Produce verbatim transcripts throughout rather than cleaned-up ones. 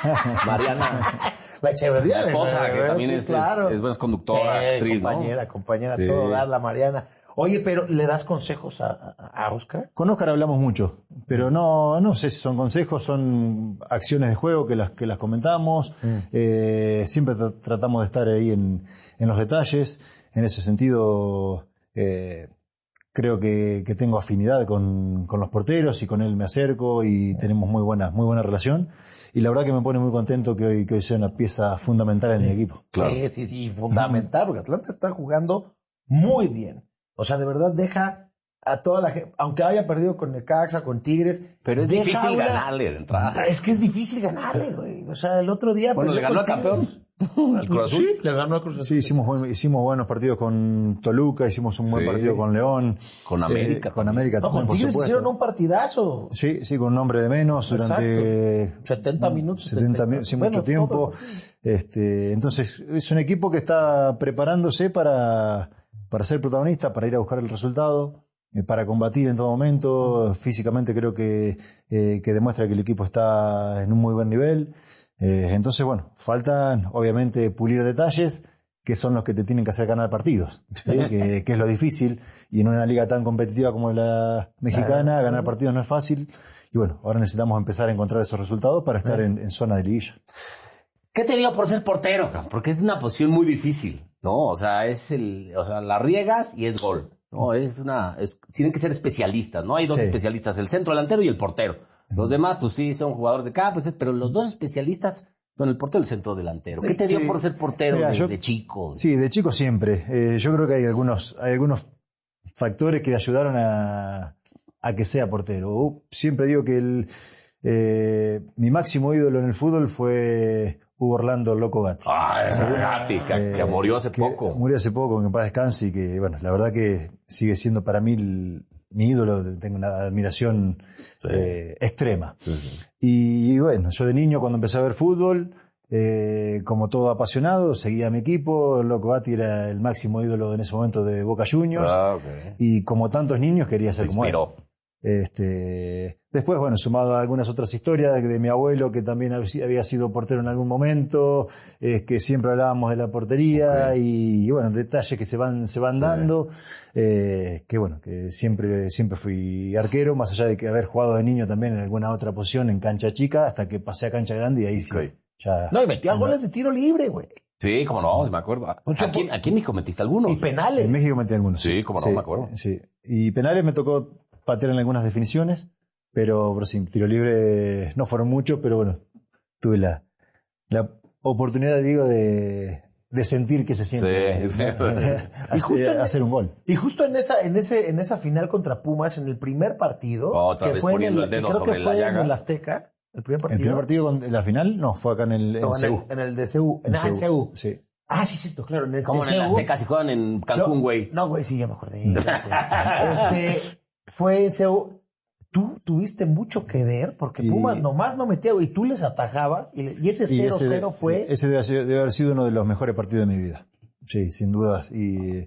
Mariana. La Echeverría. La esposa, que también sí, es, claro. es, es buena conductora, eh, actriz, compañera, ¿no? compañera, Sí. todo dar la Mariana. Oye, pero ¿le das consejos a, a, a Oscar? Con Oscar hablamos mucho, pero no no sé si son consejos, son acciones de juego que las que las comentamos. Mm. Eh, siempre tra- tratamos de estar ahí en, en los detalles. En ese sentido, eh, creo que, que tengo afinidad con, con los porteros y con él me acerco y tenemos muy buena muy buena relación. Y la verdad que me pone muy contento que hoy, que hoy sea una pieza fundamental en sí. mi equipo. Claro. Sí, sí, sí, fundamental, porque Atlanta está jugando muy bien. O sea, de verdad deja a toda la gente, aunque haya perdido con Necaxa, con Tigres. Pero es difícil una... ganarle de entrada. Es que es difícil ganarle, güey. O sea, el otro día... Bueno, le ganó al campeón. ¿Al Cruz Azul? Sí, le ganó al Cruz Azul. Sí, hicimos, buen, hicimos buenos partidos con Toluca, hicimos un buen sí. partido con León. Con América. Eh, con América no, también, con Tigres por hicieron un partidazo. Sí, sí, con un hombre de menos durante... Exacto. setenta minutos. setenta minutos, sin bueno, mucho tiempo. Todo. Este, entonces, es un equipo que está preparándose para... para ser protagonista, para ir a buscar el resultado, eh, para combatir en todo momento. Físicamente creo que, eh, que demuestra que el equipo está en un muy buen nivel. Eh, entonces, bueno, faltan obviamente pulir detalles que son los que te tienen que hacer ganar partidos, ¿sí? que, que es lo difícil. Y en una liga tan competitiva como la mexicana, ganar partidos no es fácil. Y bueno, ahora necesitamos empezar a encontrar esos resultados para estar en, en zona de liguilla. ¿Qué te digo por ser portero? Porque es una posición muy difícil, ¿no? O sea, es el, o sea, la riegas y es gol, ¿no? Es una, es, tienen que ser especialistas, ¿no? Hay dos sí. especialistas, el centro delantero y el portero. Los demás, pues sí, son jugadores de campo, pero los dos especialistas son el portero y el centro delantero. ¿Qué te dio sí. por ser portero Mira, de, yo, de chico? Sí, de chico siempre. Eh, yo creo que hay algunos, hay algunos factores que ayudaron a, a que sea portero. Uh, siempre digo que el, eh, mi máximo ídolo en el fútbol fue Hugo Orlando Loco Gatti. Ah, ese Gatti, que, eh, que murió hace que poco. Murió hace poco, que en paz descanse, y que, bueno, la verdad que sigue siendo para mí el, mi ídolo, tengo una admiración sí. eh, extrema. Sí, sí. Y, y bueno, yo de niño cuando empecé a ver fútbol, eh, como todo apasionado, seguía a mi equipo. Loco Gatti era el máximo ídolo en ese momento de Boca Juniors. Ah, okay. Y como tantos niños quería ser como él. Inspiró. Este, después, bueno, sumado a algunas otras historias de, de mi abuelo, que también había sido portero en algún momento, eh, que siempre hablábamos de la portería, okay. y, y bueno, detalles que se van, se van dando, eh, que bueno, que siempre, siempre fui arquero, más allá de que haber jugado de niño también en alguna otra posición en cancha chica, hasta que pasé a cancha grande y ahí okay. sí, ya. No, y metía goles de tiro libre, güey. Sí, como no, me acuerdo. ¿Aquí, aquí en México metiste algunos? Y penales. En México metí algunos. Sí, como no, sí, me acuerdo. Sí, y penales me tocó patear en algunas definiciones, pero, pero sí, tiro libre no fueron muchos, pero bueno, tuve la, la oportunidad, digo, de, de sentir que se siente sí, sí. y justo en, hacer un gol. Y justo en esa, en ese, en esa final contra Pumas, en el primer partido, otra que vez fue poniendo en el, el dedo creo sobre que fue la llaga. en el Azteca, el primer partido. El primer partido con la final, no, fue acá en el, no, en C U. En el de C U, en, en, en C U. Sí. Ah, sí, cierto, claro. En el, ¿Cómo en el Azteca si juegan en Cancún, güey? No, güey, no, sí, ya me acordé. este, fue en C U. Tú tuviste mucho que ver, porque Pumas y, nomás no metía, y tú les atajabas, y, y ese cero cero fue... Sí, ese debe, debe haber sido uno de los mejores partidos de mi vida. Sí, sin dudas. Y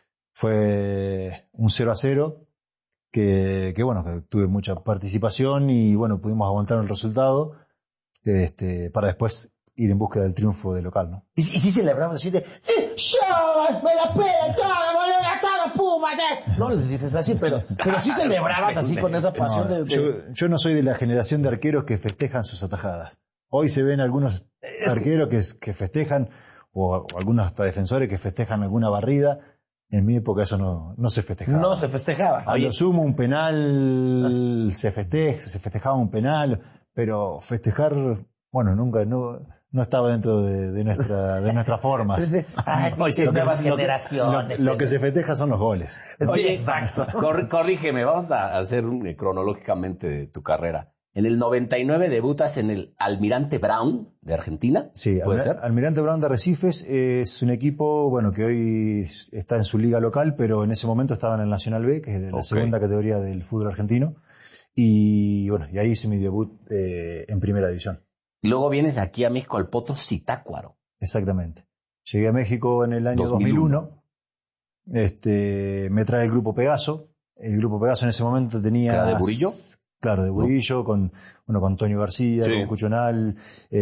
fue un cero a cero, que, que bueno, que tuve mucha participación, y bueno, pudimos aguantar el resultado, este, para después ir en búsqueda del triunfo de local, ¿no? Y, y sí celebramos así de, ¡sí, me la pela toda, me la toda, Puma! No les dices así, pero, pero sí celebrabas así con esa pasión no, de, de... Yo, yo no soy de la generación de arqueros que festejan sus atajadas. Hoy se ven algunos es arqueros que... Que, que festejan, o, o algunos hasta defensores que festejan alguna barrida. En mi época eso no, no se festejaba. No se festejaba. A lo sumo un penal, se festeja, se festejaba un penal, pero festejar, bueno, nunca, no, no estaba dentro de, de nuestra, de nuestras formas. Ay, Oye, nuevas generaciones. Lo, lo, lo que se festeja son los goles. Oye, exacto. Cor, corrígeme, vamos a hacer un, eh, cronológicamente de tu carrera. En el noventa y nueve debutas en el Almirante Brown de Argentina. Sí, ¿puede Almir ser? Almirante Brown de Arrecifes es un equipo, bueno, que hoy está en su liga local, pero en ese momento estaba en el Nacional B, que es la okay. segunda categoría del fútbol argentino. Y bueno, y ahí hice mi debut eh, en primera división. Luego vienes aquí a México al Poto Zitácuaro. Exactamente. Llegué a México en el año dos mil uno. dos mil uno. Este, me trae el grupo Pegaso. El grupo Pegaso en ese momento tenía... ¿Era de Burillo? Claro, de Burillo, con, bueno, con Antonio García, sí. con Cuchonal, eh,